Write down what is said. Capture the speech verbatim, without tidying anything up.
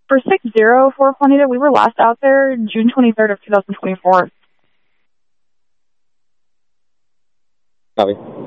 For six zero for Juanita, we were last out there June twenty-third of two thousand twenty-four. Copy.